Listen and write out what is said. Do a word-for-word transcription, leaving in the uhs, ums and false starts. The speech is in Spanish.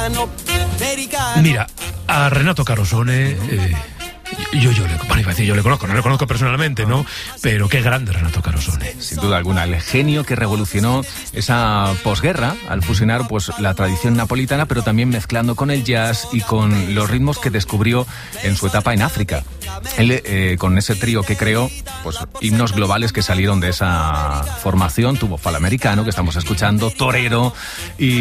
Mira, a Renato Carosone... Eh... Yo, yo, le, bueno, iba a decir, yo le conozco, no le conozco personalmente, ¿no? Pero qué grande Renato Carosone. Sin duda alguna, el genio que revolucionó esa posguerra al fusionar pues la tradición napolitana, pero también mezclando con el jazz y con los ritmos que descubrió en su etapa en África. Él, eh, con ese trío que creó, pues himnos globales que salieron de esa formación, tuvo Fal Americano, que estamos escuchando, Torero y